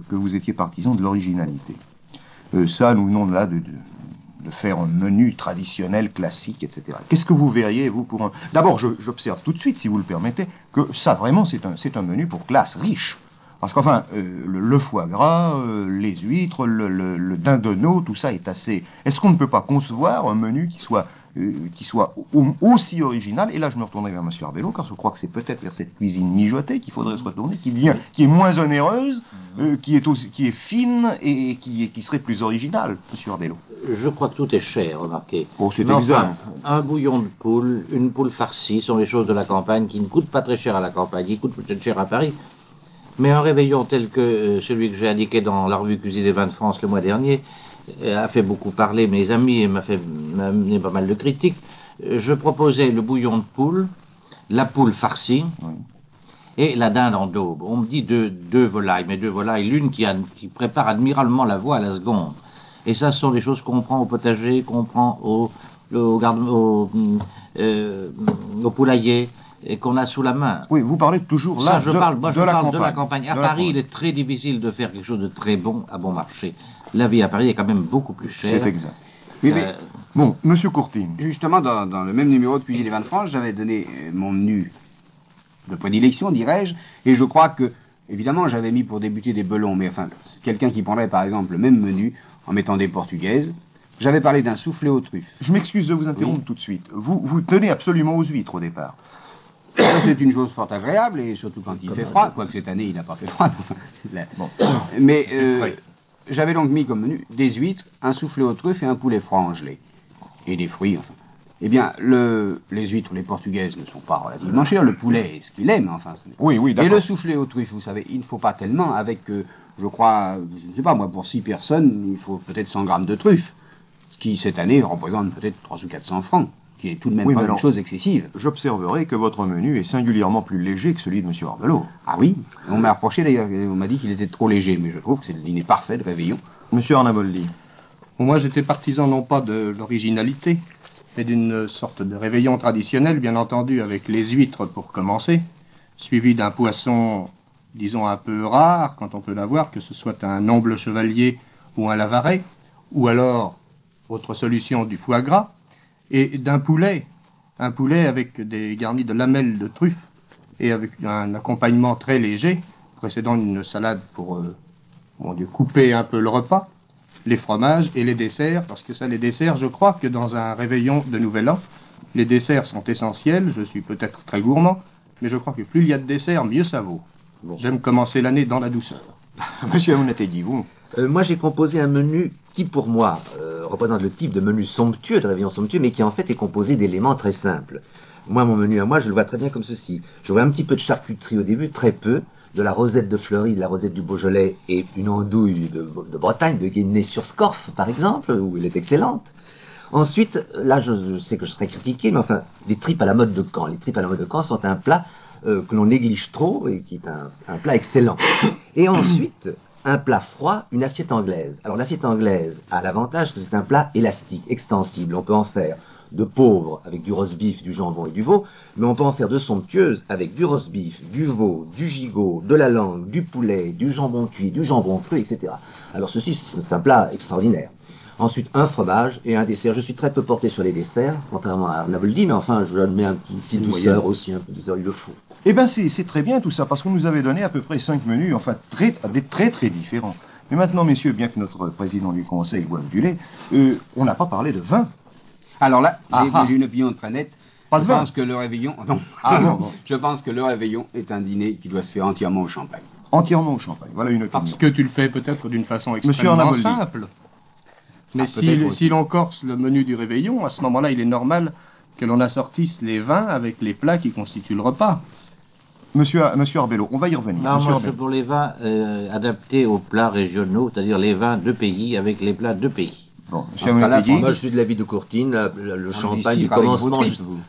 que vous étiez partisan de l'originalité. Ça, nous venons là de faire un menu traditionnel, classique, etc. Qu'est-ce que vous verriez, vous, pour un... D'abord, j'observe tout de suite, si vous le permettez, que ça, vraiment, c'est un menu pour classe riche. Parce qu'enfin, le foie gras, les huîtres, le dindonneau, tout ça est assez... Est-ce qu'on ne peut pas concevoir un menu qui soit aussi original? Et là, je me retournerai vers M. Arbello, car je crois que c'est peut-être vers cette cuisine mijotée qu'il faudrait se retourner, qui est moins onéreuse, qui est fine et qui serait plus originale, M. Arbello. Je crois que tout est cher, remarquez. Oh, c'est Mais exact. enfin, un bouillon de poule, une poule farcie sont les choses de la campagne qui ne coûtent pas très cher à la campagne, qui coûtent peut-être cher à Paris. Mais un réveillon tel que celui que j'ai indiqué dans la revue Cuisine et Vins de France le mois dernier a fait beaucoup parler mes amis et m'a amené pas mal de critiques. Je proposais le bouillon de poule, la poule farcie et la dinde en daube. On me dit deux volailles, mais deux volailles, l'une qui prépare admirablement la voie à la seconde. Et ça, ce sont des choses qu'on prend au potager, qu'on prend au poulailler, et qu'on a sous la main. Oui, vous parlez toujours là je parle de la campagne. À Paris, il est très difficile de faire quelque chose de très bon à bon marché. La vie à Paris est quand même beaucoup plus chère. C'est exact. Oui, mais, bon, Monsieur Courtine. Justement, dans le même numéro de Cuisine et Vins de France, j'avais donné mon menu de prédilection, dirais-je, et je crois que, évidemment, j'avais mis pour débuter des belons, mais enfin, quelqu'un qui prendrait par exemple le même menu en mettant des portugaises. J'avais parlé d'un soufflé aux truffes. Je m'excuse de vous interrompre tout de suite. Vous tenez absolument aux huîtres au départ. C'est une chose fort agréable, et surtout quand il fait froid, quoique cette année il n'a pas fait froid. Bon. Mais j'avais donc mis comme menu des huîtres, un soufflé aux truffes et un poulet froid en gelée. Et des fruits, enfin. Eh bien, les huîtres, les portugaises ne sont pas relativement chères. Le poulet est ce qu'il est, mais enfin... Oui, d'accord. Et le soufflé aux truffes, vous savez, il ne faut pas tellement. Avec, je crois, je ne sais pas, moi, pour 6 personnes, il faut peut-être 100 grammes de truffes, ce qui, cette année, représente peut-être 300 ou 400 francs, qui est tout de même pas une chose excessive. J'observerai que votre menu est singulièrement plus léger que celui de M. Arbello. Ah oui, on m'a reproché d'ailleurs, on m'a dit qu'il était trop léger, mais je trouve que c'est le dîner parfait de réveillon. M. Arnaboldi. Moi, j'étais partisan non pas de l'originalité, mais d'une sorte de réveillon traditionnel, bien entendu, avec les huîtres pour commencer, suivi d'un poisson, disons, un peu rare, quand on peut l'avoir, que ce soit un omble chevalier ou un lavaret, ou alors, autre solution, du foie gras, et d'un poulet, un poulet avec des garnis de lamelles de truffe, et avec un accompagnement très léger, précédant une salade pour, couper un peu le repas, les fromages et les desserts, parce que ça, les desserts, je crois que dans un réveillon de Nouvel An, les desserts sont essentiels. Je suis peut-être très gourmand, mais je crois que plus il y a de desserts, mieux ça vaut. Bon. J'aime commencer l'année dans la douceur. Monsieur Amounatedi, vous moi, j'ai composé un menu qui, pour moi, représente le type de menu somptueux, de réveillon somptueux, mais qui, en fait, est composé d'éléments très simples. Moi, mon menu à moi, je le vois très bien comme ceci. Je vois un petit peu de charcuterie au début, très peu, de la rosette de Fleury, de la rosette du Beaujolais et une andouille de Bretagne, de Guémené-sur-Scorff, par exemple, où elle est excellente. Ensuite, là, je sais que je serai critiqué, mais enfin, les tripes à la mode de Caen. Les tripes à la mode de Caen sont un plat que l'on néglige trop et qui est un plat excellent. Et ensuite, un plat froid, une assiette anglaise. Alors, l'assiette anglaise a l'avantage que c'est un plat élastique, extensible. On peut en faire de pauvres avec du roast beef, du jambon et du veau, mais on peut en faire de somptueuses avec du roast beef, du veau, du gigot, de la langue, du poulet, du jambon cuit, du jambon cru, etc. Alors ceci, c'est un plat extraordinaire. Ensuite, un fromage et un dessert. Je suis très peu porté sur les desserts, contrairement à Arnaboldi, mais enfin, je mets une petite douceur aussi, un peu de douceur, il le faut. Eh bien, c'est très bien tout ça, parce qu'on nous avait donné à peu près 5 menus, enfin, très différents. Mais maintenant, messieurs, bien que notre président du conseil boive du lait, on n'a pas parlé de vin. Alors là, j'ai une opinion très nette. Pas de vin. Je pense que le réveillon... Non. Je pense que le réveillon est un dîner qui doit se faire entièrement au champagne. Entièrement au champagne, voilà une opinion. Parce que tu le fais peut-être d'une façon extrêmement simple. Mais si l'on corse le menu du réveillon, à ce moment-là, il est normal que l'on assortisse les vins avec les plats qui constituent le repas. Monsieur Arbello, on va y revenir. Non, moi, je suis pour les vins adaptés aux plats régionaux, c'est-à-dire les vins de pays avec les plats de pays. Bon, moi, je suis de l'avis de Courtine, le champagne du commencement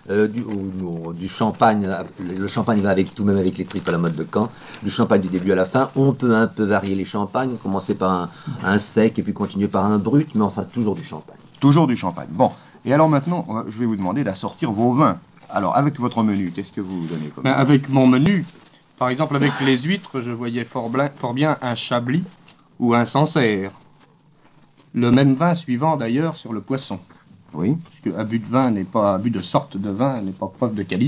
du champagne, le champagne va avec tout, même avec les tripes à la mode de Caen, du champagne du début à la fin. On peut un peu varier les champagnes, commencer par un sec et puis continuer par un brut, mais enfin toujours du champagne. Toujours du champagne. Bon, et alors maintenant, je vais vous demander d'assortir vos vins. Alors, avec votre menu, qu'est-ce que vous donnez comme Avec mon menu, par exemple avec les huîtres, je voyais fort bien un chablis ou un Sancerre. Le même vin suivant d'ailleurs sur le poisson. Oui. Puisque abus de vin n'est pas abus de sorte de vin n'est pas preuve de qualité.